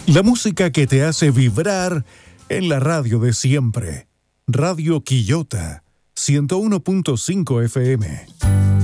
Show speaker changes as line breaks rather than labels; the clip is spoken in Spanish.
La música que te hace vibrar en la radio de siempre. Radio Quillota, 101.5 FM.